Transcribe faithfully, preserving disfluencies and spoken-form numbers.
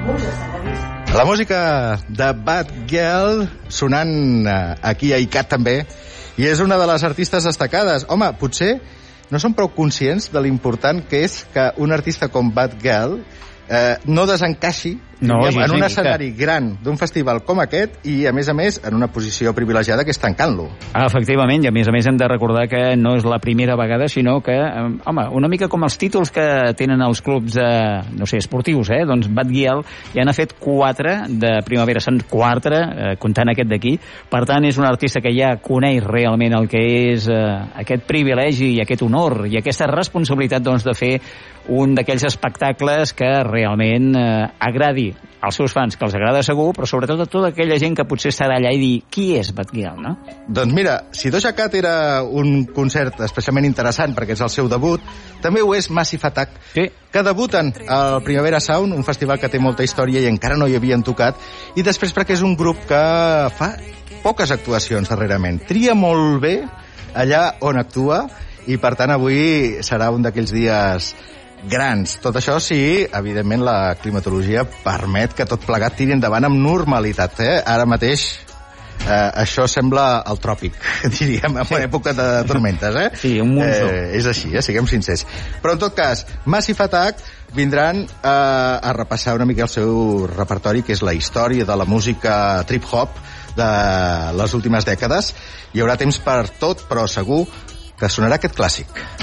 La música de Bad Girl sonant aquí a I C A T també, i és una de les artistes destacades. Home, potser no som prou conscients de l'important que és que un artista com Bad Girl eh, no desencaixi no, diguem, en un escenari gran d'un festival com aquest i, a més a més, en una posició privilegiada que és tancant-lo. Efectivament, i a més a més hem de recordar que no és la primera vegada, sinó que, home, una mica com els títols que tenen els clubs de, no sé, esportius, eh? Doncs Bad Gyal ja n'ha fet quatre de primavera, són quatre, eh, comptant aquest d'aquí. Per tant, és un artista que ja coneix realment el que és eh, aquest privilegi i aquest honor i aquesta responsabilitat, doncs, de fer un d'aquells espectacles que realment eh, agradi als seus fans, que els agrada segur, però sobretot a tota aquella gent que potser estarà allà i dir qui és Bad Gyal, no? Doncs mira, si Doja Cat era un concert especialment interessant perquè és el seu debut, també ho és Massive Attack, sí, que debuten al Primavera Sound, un festival que té molta història i encara no hi havien tocat, i després perquè és un grup que fa poques actuacions darrerament. Tria molt bé allà on actua i, per tant, avui serà un d'aquells dies grans. Tot això sí, evidentment la climatologia permet que tot plegat tiri endavant amb normalitat, eh? Ara mateix eh, això sembla el tròpic, diríem, en una època de tormentes, eh? Sí, un monsó. Eh, és així, eh? Siguem sincers. Però en tot cas, Massive Attack vindran eh, a repassar una mica el seu repertori, que és la història de la música trip-hop de les últimes dècades. Hi haurà temps per tot, però segur que sonarà aquest clàssic.